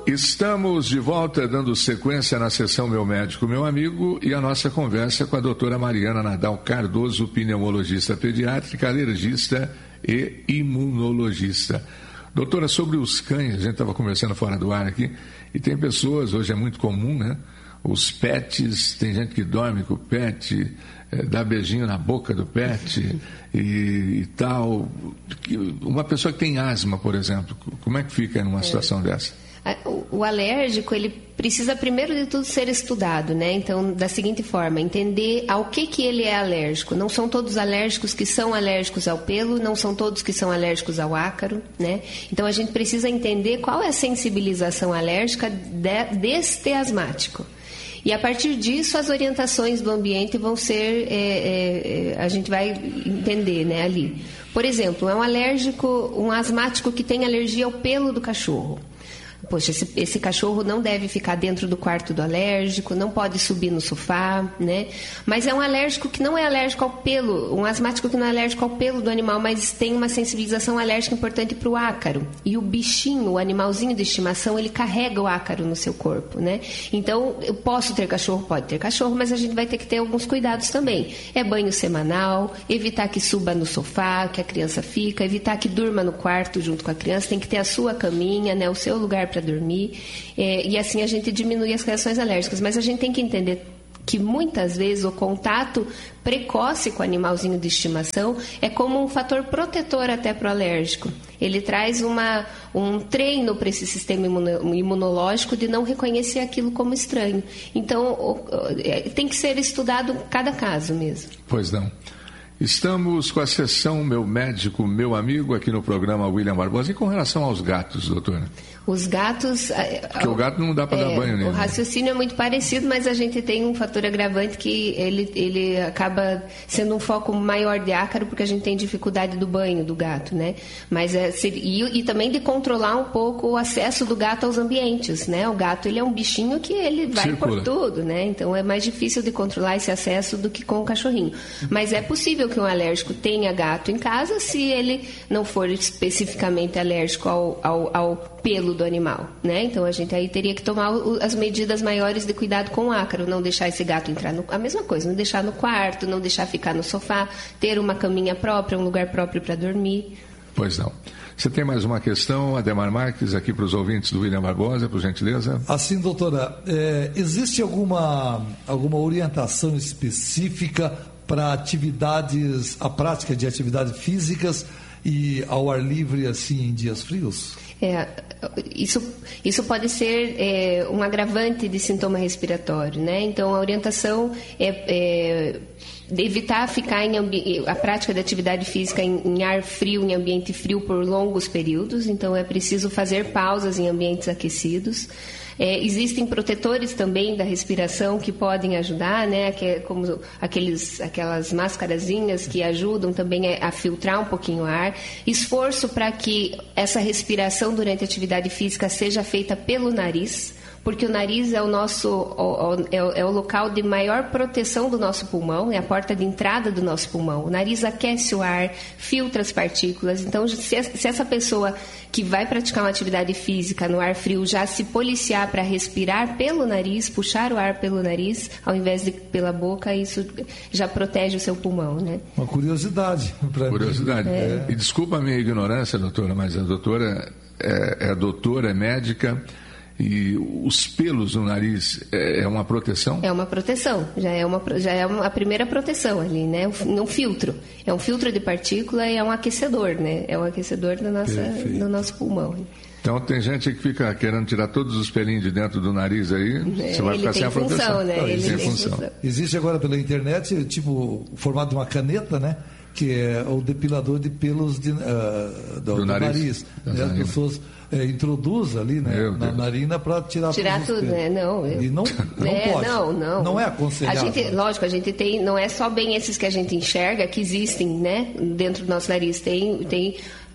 Estamos de volta dando sequência na sessão Meu Médico, Meu Amigo, e a nossa conversa com a doutora Mariana Nadal Cardoso, pneumologista pediátrica, alergista e imunologista. Doutora, sobre os cães, a gente estava conversando fora do ar aqui, e tem pessoas, hoje é muito comum, né? Os pets, tem gente que dorme com o pet, dá beijinho na boca do pet e tal. Uma pessoa que tem asma, por exemplo, como é que fica numa situação dessa? O alérgico, ele precisa primeiro de tudo ser estudado, né? Então, da seguinte forma, entender ao que ele é alérgico. Não são todos alérgicos que são alérgicos ao pelo, não são todos que são alérgicos ao ácaro, né? Então, a gente precisa entender qual é a sensibilização alérgica deste asmático. E a partir disso, as orientações do ambiente vão ser, a gente vai entender, né, ali. Por exemplo, é um asmático que tem alergia ao pelo do cachorro. Poxa, esse cachorro não deve ficar dentro do quarto do alérgico, não pode subir no sofá, né? Mas é um alérgico que não é alérgico ao pelo, um asmático que não é alérgico ao pelo do animal, mas tem uma sensibilização alérgica importante para o ácaro. E o bichinho, o animalzinho de estimação, ele carrega o ácaro no seu corpo, né? Então, eu posso ter cachorro? Pode ter cachorro, mas a gente vai ter que ter alguns cuidados também. É banho semanal, evitar que suba no sofá, que a criança fica, evitar que durma no quarto junto com a criança, tem que ter a sua caminha, né? O seu lugar para dormir, e assim a gente diminui as reações alérgicas. Mas a gente tem que entender que muitas vezes o contato precoce com o animalzinho de estimação é como um fator protetor até para o alérgico. Ele traz um treino para esse sistema imunológico de não reconhecer aquilo como estranho. Então, tem que ser estudado cada caso mesmo. Pois não. Estamos com a sessão Meu Médico, Meu Amigo, aqui no programa William Barbosa. E com relação aos gatos, doutora? Os gatos... Porque o gato não dá para dar banho nele. O raciocínio é muito parecido, mas a gente tem um fator agravante que ele acaba sendo um foco maior de ácaro, porque a gente tem dificuldade do banho do gato, né? Mas e também de controlar um pouco o acesso do gato aos ambientes, né? O gato, ele é um bichinho que ele vai por tudo, né? Então é mais difícil de controlar esse acesso do que com o cachorrinho. Mas é possível que um alérgico tenha gato em casa se ele não for especificamente alérgico ao pelo do animal, né? Então a gente aí teria que tomar as medidas maiores de cuidado com o ácaro, não deixar esse gato entrar a mesma coisa, não deixar no quarto, não deixar ficar no sofá, ter uma caminha própria, um lugar próprio para dormir. Pois não. Você tem mais uma questão, Ademar Marques, aqui para os ouvintes do William Barbosa, por gentileza? Assim, doutora, existe alguma orientação específica para a prática de atividades físicas e ao ar livre, assim, em dias frios? Isso pode ser um agravante de sintoma respiratório, né? Então, a orientação é evitar ficar a prática de atividade física em ar frio, em ambiente frio por longos períodos. Então, é preciso fazer pausas em ambientes aquecidos. Existem protetores também da respiração que podem ajudar, né? Como aquelas mascarazinhas que ajudam também a filtrar um pouquinho o ar. Esforço para que essa respiração durante a atividade física seja feita pelo nariz, porque o nariz é o local de maior proteção do nosso pulmão, é a porta de entrada do nosso pulmão. O nariz aquece o ar, filtra as partículas. Então, se essa pessoa que vai praticar uma atividade física no ar frio já se policiar para respirar pelo nariz, puxar o ar pelo nariz, ao invés de pela boca, isso já protege o seu pulmão, né? Uma curiosidade. Curiosidade. E desculpa a minha ignorância, doutora, mas a doutora é médica. E os pelos no nariz é uma proteção? É uma proteção, já é a primeira proteção ali, né? Um filtro. É um filtro de partícula e é um aquecedor, né? É um aquecedor do nosso pulmão. Então tem gente que fica querendo tirar todos os pelinhos de dentro do nariz aí, você vai ficar sem a proteção. Né? Ele tem função. Existe agora pela internet, tipo, o formato de uma caneta, né? Que é o depilador de pelos do nariz. As pessoas introduzem ali, né, na narina para tirar tudo, né? E não pode. Não é aconselhável. Lógico, a gente tem, não é só bem esses que a gente enxerga que existem, né, dentro do nosso nariz. Tem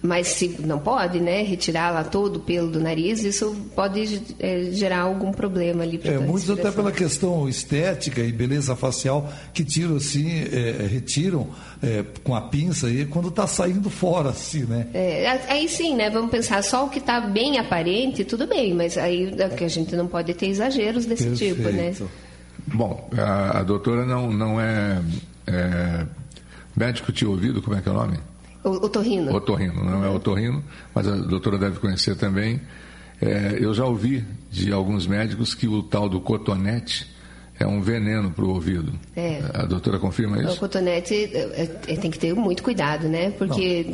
Mas se não pode, né, retirar lá todo o pelo do nariz, isso pode gerar algum problema ali. Muitos até pela questão estética e beleza facial, que tiram assim, retiram com a pinça aí, quando está saindo fora, assim, né? Aí sim, né, vamos pensar só o que está bem aparente, tudo bem, mas aí a gente não pode ter exageros desse tipo, né? Bom, a doutora não é médico de ouvido, como é que é o nome? Otorrino. Otorrino, não é otorrino, mas a doutora deve conhecer também. Eu já ouvi de alguns médicos que o tal do cotonete é um veneno para o ouvido. A doutora confirma isso? O cotonete tem que ter muito cuidado, né? Porque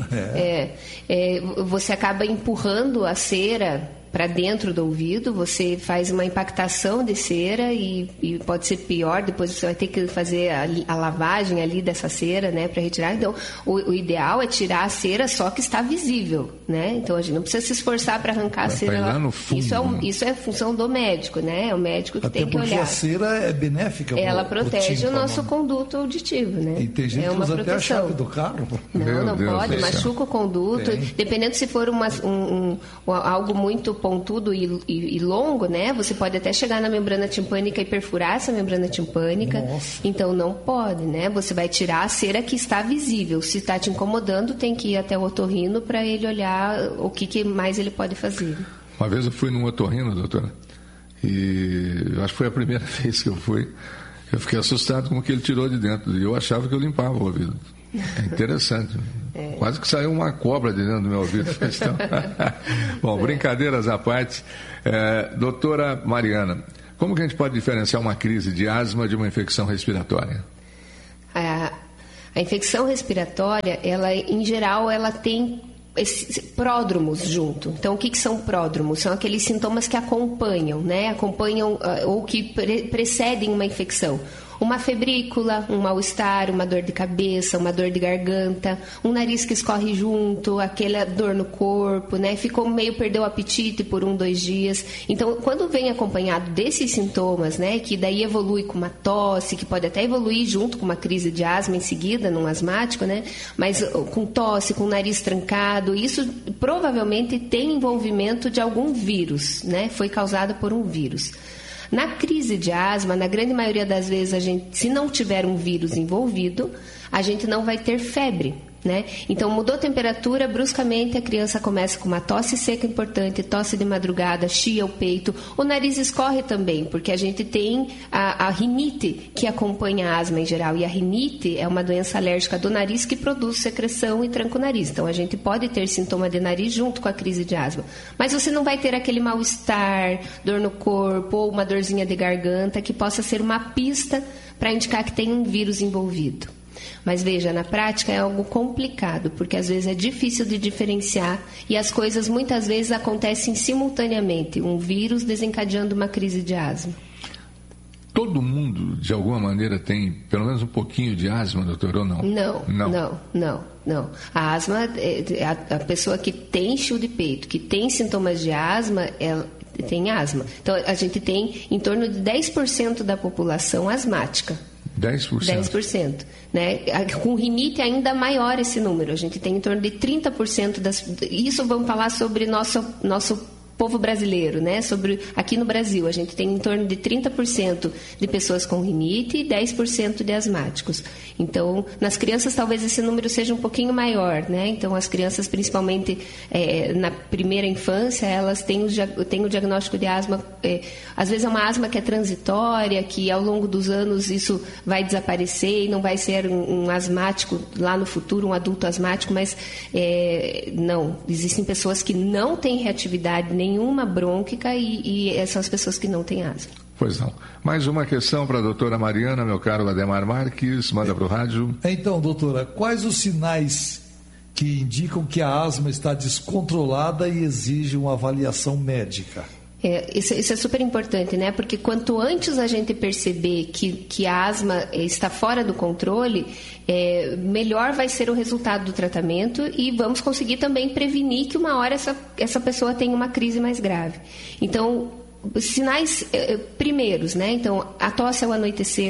você acaba empurrando a cera para dentro do ouvido, você faz uma impactação de cera e pode ser pior, depois você vai ter que fazer a lavagem ali dessa cera, né, para retirar. Então, o ideal é tirar a cera só que está visível, né? Então, a gente não precisa se esforçar para arrancar a cera lá. No fundo, isso é função do médico, né? É o médico que até tem que olhar. Porque a cera é benéfica. Ela protege o nosso conduto auditivo, né? E tem gente que usa até a chave do carro. Não pode, machuca o conduto. Dependendo se for algo muito pontudo e longo, né? Você pode até chegar na membrana timpânica e perfurar essa membrana timpânica. Nossa. Então não pode, né? Você vai tirar a cera que está visível. Se está te incomodando, tem que ir até o otorrino para ele olhar o que mais ele pode fazer. Uma vez eu fui num otorrino, doutora, e acho que foi a primeira vez que eu fui. Eu fiquei assustado com o que ele tirou de dentro. E eu achava que eu limpava o ouvido. É interessante. Quase que saiu uma cobra de dentro do meu ouvido. Então... Bom, brincadeiras à parte. Doutora Mariana, como que a gente pode diferenciar uma crise de asma de uma infecção respiratória? A infecção respiratória, em geral, ela tem pródromos junto. Então, o que são pródromos? São aqueles sintomas que acompanham, né? Ou que precedem uma infecção. Uma febrícula, um mal-estar, uma dor de cabeça, uma dor de garganta, um nariz que escorre junto, aquela dor no corpo, né? Perdeu o apetite por 1-2 dias. Então, quando vem acompanhado desses sintomas, né? Que daí evolui com uma tosse, que pode até evoluir junto com uma crise de asma em seguida, num asmático, né? Mas com tosse, com o nariz trancado, isso provavelmente tem envolvimento de algum vírus, né? Foi causado por um vírus. Na crise de asma, na grande maioria das vezes, se não tiver um vírus envolvido, a gente não vai ter febre, né? Então, mudou a temperatura, bruscamente a criança começa com uma tosse seca importante, tosse de madrugada, chia o peito, o nariz escorre também, porque a gente tem a rinite que acompanha a asma em geral, e a rinite é uma doença alérgica do nariz que produz secreção e tranca o nariz. Então, a gente pode ter sintoma de nariz junto com a crise de asma, mas você não vai ter aquele mal-estar, dor no corpo ou uma dorzinha de garganta que possa ser uma pista para indicar que tem um vírus envolvido. Mas veja, na prática é algo complicado, porque às vezes é difícil de diferenciar e as coisas muitas vezes acontecem simultaneamente, um vírus desencadeando uma crise de asma. Todo mundo, de alguma maneira, tem pelo menos um pouquinho de asma, doutor, ou não? Não. A asma, a pessoa que tem enxerto de peito, que tem sintomas de asma, ela tem asma. Então, a gente tem em torno de 10% da população asmática. 10%. Né? Com rinite ainda maior esse número. A gente tem em torno de 30% Isso vamos falar sobre nosso povo brasileiro, né? Aqui no Brasil, a gente tem em torno de 30% de pessoas com rinite e 10% de asmáticos. Então, nas crianças talvez esse número seja um pouquinho maior, né? Então, as crianças, principalmente na primeira infância, elas têm o diagnóstico de asma. Às vezes é uma asma que é transitória, que ao longo dos anos isso vai desaparecer e não vai ser um asmático lá no futuro, um adulto asmático, mas não. Existem pessoas que não têm reatividade nenhuma brônquica e são as pessoas que não têm asma. Pois não. Mais uma questão para a doutora Mariana, meu caro Ademar Marques, manda para o rádio. Então, doutora, quais os sinais que indicam que a asma está descontrolada e exige uma avaliação médica? Isso é super importante, né? Porque quanto antes a gente perceber que a asma está fora do controle, melhor vai ser o resultado do tratamento e vamos conseguir também prevenir que uma hora essa pessoa tenha uma crise mais grave. Então, sinais primeiros, né? Então, a tosse ao anoitecer,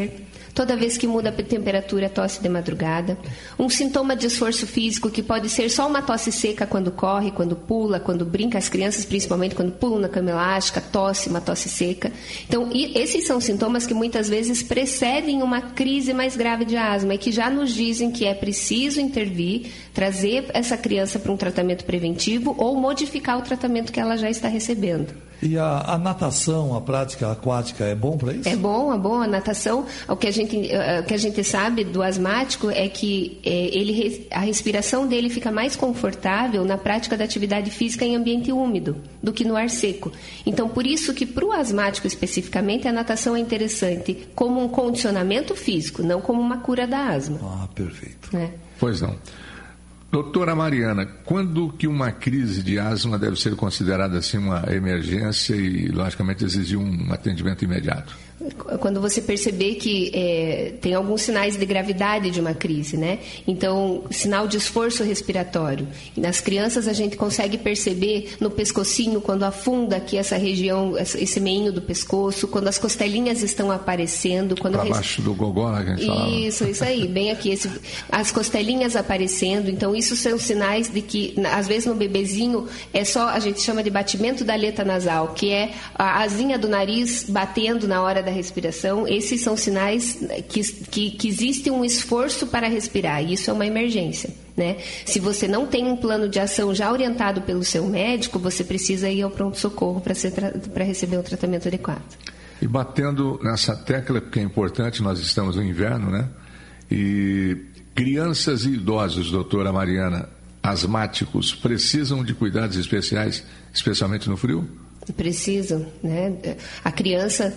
toda vez que muda a temperatura, tosse de madrugada. Um sintoma de esforço físico que pode ser só uma tosse seca quando corre, quando pula, quando brinca, as crianças principalmente quando pulam na cama elástica, tosse, uma tosse seca. Então, esses são sintomas que muitas vezes precedem uma crise mais grave de asma e que já nos dizem que é preciso intervir, trazer essa criança para um tratamento preventivo ou modificar o tratamento que ela já está recebendo. E a natação, a prática aquática, é bom para isso? É bom. A natação, o que a gente sabe do asmático é que a respiração dele fica mais confortável na prática da atividade física em ambiente úmido do que no ar seco. Então, por isso que para o asmático especificamente, a natação é interessante como um condicionamento físico, não como uma cura da asma. Ah, perfeito. Pois não. Doutora Mariana, quando que uma crise de asma deve ser considerada assim uma emergência e, logicamente, exigir um atendimento imediato? Quando você perceber que tem alguns sinais de gravidade de uma crise, né? Então, sinal de esforço respiratório. E nas crianças a gente consegue perceber no pescocinho, quando afunda aqui essa região, esse meinho do pescoço, quando as costelinhas estão aparecendo. Para baixo do gogó, né, que a gente falava. Isso aí, bem aqui. As costelinhas aparecendo. Então, isso são sinais de que, às vezes no bebezinho, a gente chama de batimento da aleta nasal, que é a asinha do nariz batendo na hora da respiração. Esses são sinais que existe um esforço para respirar, e isso é uma emergência, né? Se você não tem um plano de ação já orientado pelo seu médico, você precisa ir ao pronto-socorro para receber um tratamento adequado. E batendo nessa tecla, porque é importante, nós estamos no inverno, né? E crianças e idosos, doutora Mariana, asmáticos, precisam de cuidados especiais, especialmente no frio? Precisam, né? A criança...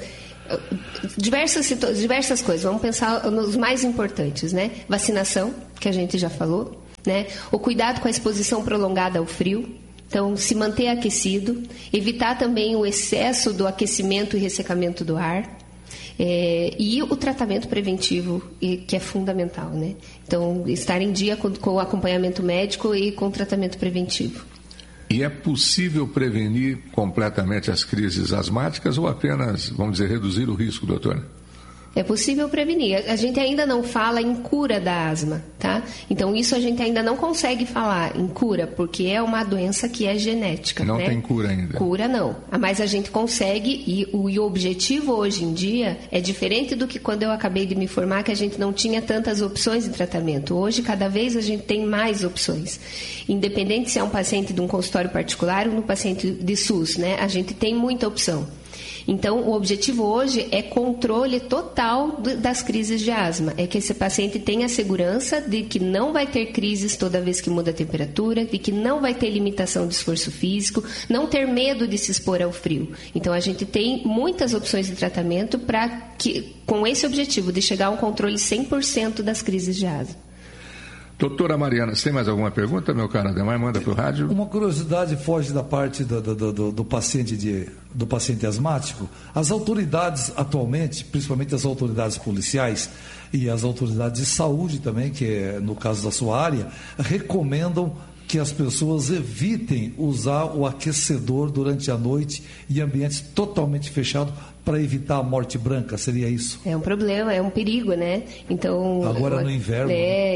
Diversas coisas, vamos pensar nos mais importantes, né? Vacinação, que a gente já falou, né? O cuidado com a exposição prolongada ao frio, então se manter aquecido, evitar também o excesso do aquecimento e ressecamento do ar, e o tratamento preventivo, que é fundamental, né? Então, estar em dia com o acompanhamento médico e com o tratamento preventivo. E é possível prevenir completamente as crises asmáticas ou apenas, vamos dizer, reduzir o risco, doutora? É possível prevenir. A gente ainda não fala em cura da asma, tá? Então, isso a gente ainda não consegue falar em cura, porque é uma doença que é genética. Não tem cura ainda. Cura não. Mas a gente consegue, e o objetivo hoje em dia é diferente do que quando eu acabei de me formar, que a gente não tinha tantas opções de tratamento. Hoje, cada vez a gente tem mais opções. Independente se é um paciente de um consultório particular ou um paciente de SUS, né? A gente tem muita opção. Então, o objetivo hoje é controle total das crises de asma. É que esse paciente tenha segurança de que não vai ter crises toda vez que muda a temperatura, de que não vai ter limitação de esforço físico, não ter medo de se expor ao frio. Então, a gente tem muitas opções de tratamento com esse objetivo de chegar a um controle 100% das crises de asma. Doutora Mariana, você tem mais alguma pergunta, meu caro Ademar? Manda para o rádio. Uma curiosidade foge da parte do paciente asmático. As autoridades atualmente, principalmente as autoridades policiais e as autoridades de saúde também, que é no caso da sua área, recomendam que as pessoas evitem usar o aquecedor durante a noite em ambientes totalmente fechados para evitar a morte branca, seria isso? É um problema, é um perigo, né? Então, agora no inverno.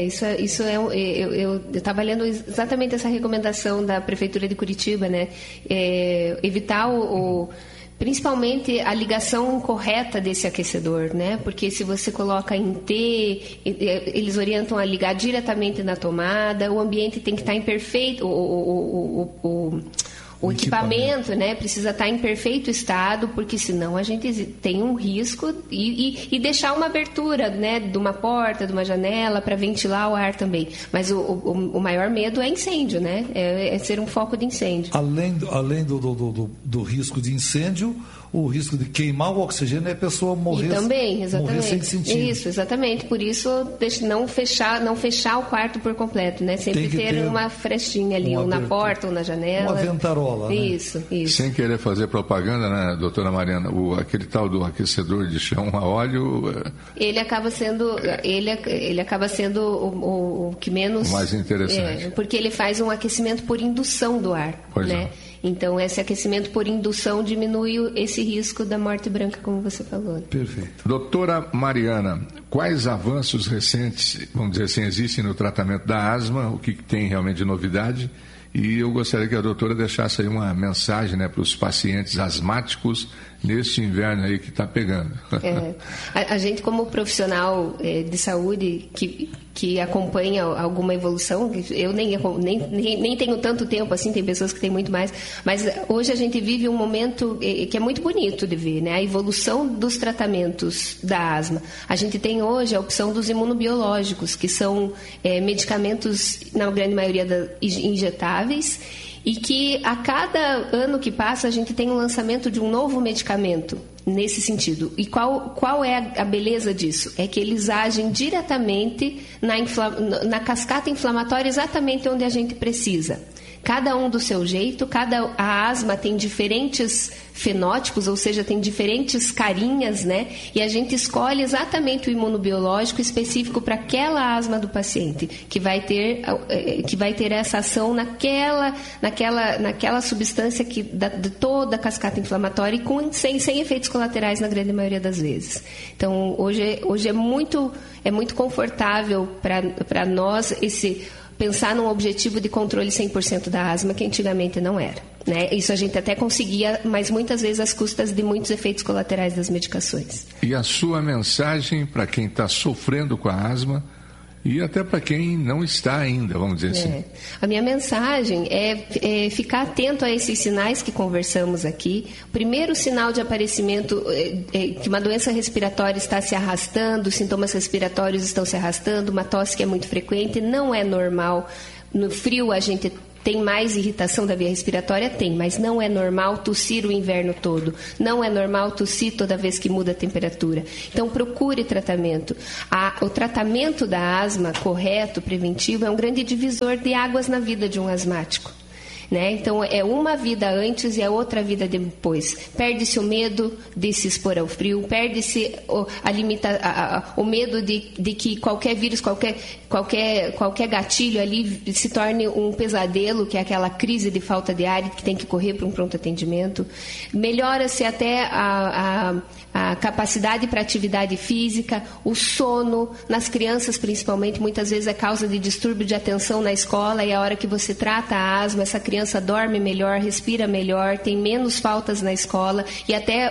Eu estava lendo exatamente essa recomendação da Prefeitura de Curitiba, né? Evitar principalmente a ligação correta desse aquecedor, né? Porque se você coloca em T, eles orientam a ligar diretamente na tomada, o ambiente tem que estar em perfeito, o equipamento, né, precisa estar em perfeito estado, porque senão a gente tem um risco e deixar uma abertura, né, de uma porta, de uma janela para ventilar o ar também. Mas o maior medo é incêndio, né? É ser um foco de incêndio. Além do risco de incêndio, o risco de queimar o oxigênio é a pessoa morrer. E também, exatamente. Morrer sem sentir. Isso, exatamente. Por isso, não fechar o quarto por completo, né? Sempre ter uma frechinha ali, ou na porta ou na janela. Uma ventarola, né? Isso. Sem querer fazer propaganda, né, doutora Mariana? Aquele tal do aquecedor de chão a óleo... Ele acaba sendo o que menos... O mais interessante. Porque ele faz um aquecimento por indução do ar, pois né? É. Então, esse aquecimento por indução diminui esse risco da morte branca, como você falou. Perfeito. Doutora Mariana, quais avanços recentes, vamos dizer assim, existem no tratamento da asma? O que tem realmente de novidade? E eu gostaria que a doutora deixasse aí uma mensagem, né, para os pacientes asmáticos neste inverno aí que está pegando. A gente, como profissional de saúde que acompanha alguma evolução, eu nem tenho tanto tempo assim, tem pessoas que têm muito mais, mas hoje a gente vive um momento que é muito bonito de ver, né? A evolução dos tratamentos da asma. A gente tem hoje a opção dos imunobiológicos, que são medicamentos, na grande maioria, injetáveis, e que a cada ano que passa a gente tem o lançamento de um novo medicamento nesse sentido. E qual é a beleza disso? É que eles agem diretamente na cascata inflamatória, exatamente onde a gente precisa. Cada um do seu jeito, a asma tem diferentes fenótipos, ou seja, tem diferentes carinhas, né? E a gente escolhe exatamente o imunobiológico específico para aquela asma do paciente, que vai ter essa ação naquela substância de toda a cascata inflamatória e sem efeitos colaterais na grande maioria das vezes. Então, hoje é muito confortável para nós pensar num objetivo de controle 100% da asma, que antigamente não era, né? Isso a gente até conseguia, mas muitas vezes às custas de muitos efeitos colaterais das medicações. E a sua mensagem para quem está sofrendo com a asma e até para quem não está ainda, vamos dizer assim? A minha mensagem é ficar atento a esses sinais que conversamos aqui. O primeiro sinal de aparecimento que uma doença respiratória está se arrastando, os sintomas respiratórios estão se arrastando, uma tosse que é muito frequente, não é normal. No frio a gente tem mais irritação da via respiratória? Tem, mas não é normal tossir o inverno todo. Não é normal tossir toda vez que muda a temperatura. Então, procure tratamento. O tratamento da asma correto, preventivo, é um grande divisor de águas na vida de um asmático. Né? Então, é uma vida antes e a outra vida depois. Perde-se o medo de se expor ao frio, perde-se o medo de que qualquer vírus, qualquer gatilho ali se torne um pesadelo, que é aquela crise de falta de ar que tem que correr para um pronto atendimento. Melhora-se até a capacidade para atividade física, o sono, nas crianças principalmente, muitas vezes é causa de distúrbio de atenção na escola, e a hora que você trata a asma, essa criança dorme melhor, respira melhor, tem menos faltas na escola, e até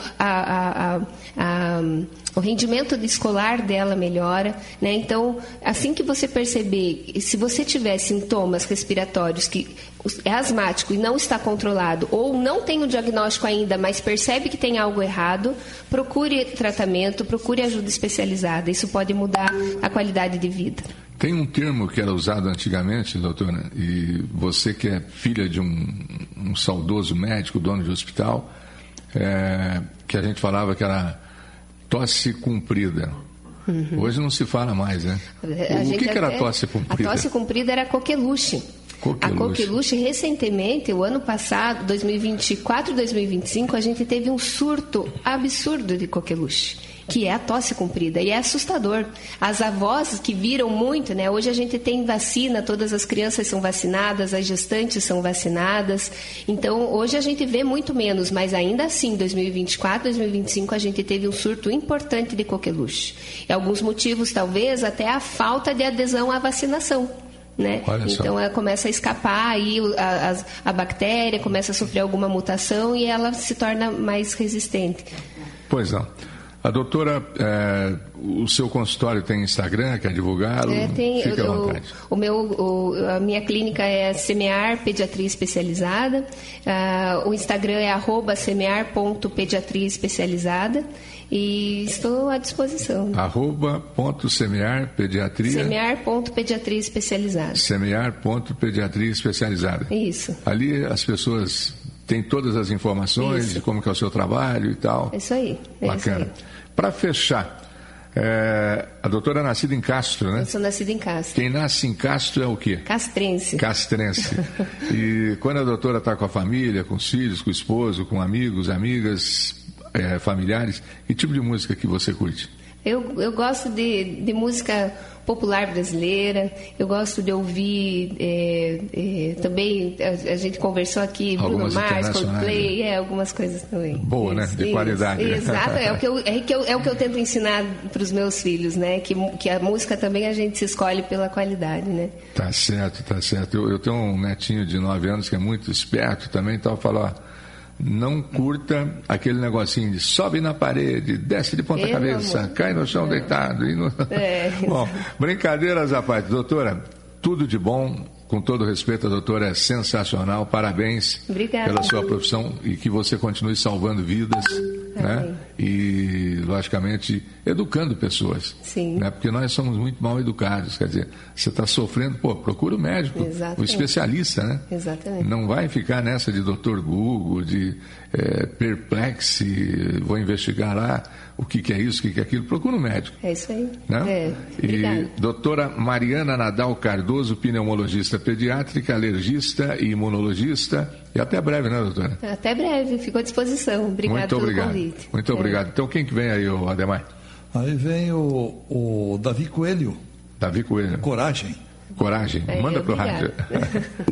o rendimento escolar dela melhora, né? Então, assim que você perceber, se você tiver sintomas respiratórios que é asmático e não está controlado, ou não tem o diagnóstico ainda, mas percebe que tem algo errado, procure tratamento, procure ajuda especializada. Isso pode mudar a qualidade de vida. Tem um termo que era usado antigamente, doutora, e você que é filha de um saudoso médico, dono de hospital, que a gente falava que era tosse comprida. Uhum. Hoje não se fala mais, né? O que era tosse comprida? A tosse comprida era coqueluche. A coqueluche, recentemente, o ano passado, 2024 e 2025, a gente teve um surto absurdo de coqueluche, que é a tosse comprida, e é assustador. As avós que viram muito, né? Hoje a gente tem vacina, todas as crianças são vacinadas, as gestantes são vacinadas, então hoje a gente vê muito menos, mas ainda assim, 2024, 2025, a gente teve um surto importante de coqueluche. E alguns motivos, talvez, até a falta de adesão à vacinação. Né? Então ela começa a escapar aí a bactéria, começa a sofrer alguma mutação e ela se torna mais resistente. Pois não. A doutora, o seu consultório tem Instagram, quer divulgá-lo? Fica à vontade. A minha clínica é Semear Pediatria Especializada. O Instagram é @semear.pediatria especializada. E estou à disposição. @semear.pediatria. Semear.pediatria especializada. Semear.pediatria especializada. Isso. Ali as pessoas têm todas as informações de como que é o seu trabalho e tal. Isso aí. Bacana. Para fechar, a doutora é nascida em Castro, né? Eu sou nascida em Castro. Quem nasce em Castro é o quê? Castrense. Castrense. E quando a doutora está com a família, com os filhos, com o esposo, com amigos, amigas, familiares, que tipo de música que você curte? Eu gosto de música popular brasileira, eu gosto de ouvir também, a gente conversou aqui, algumas Bruno Mars, Coldplay, algumas coisas também. Boa, né? De qualidade. Exato, é o que eu tento ensinar para os meus filhos, né? Que a música também a gente se escolhe pela qualidade, né? Tá certo. Eu tenho um netinho de 9 anos que é muito esperto também, então eu falo, ó, não curta aquele negocinho de sobe na parede, desce de ponta cabeça, cai no chão deitado. Bom, brincadeiras à parte. Doutora, tudo de bom, com todo respeito, a doutora é sensacional, parabéns. Obrigada, pela sua profissão e que você continue salvando vidas, né? E, logicamente, educando pessoas. Sim. Né? Porque nós somos muito mal educados, quer dizer, você está sofrendo, procura o médico, o especialista, né? Exatamente. Não vai ficar nessa de Dr. Google, de perplexe, vou investigar lá o que é isso, o que é aquilo, procura um médico. É isso aí. Né? E doutora Mariana Nadal Cardoso, pneumologista pediátrica, alergista e imunologista. E até breve, né, doutora? Até breve, fico à disposição. Obrigado pelo convite. Muito obrigado. Então, quem que vem aí, Ademar? Aí vem o Davi Coelho. Davi Coelho. Coragem. Manda pro rádio.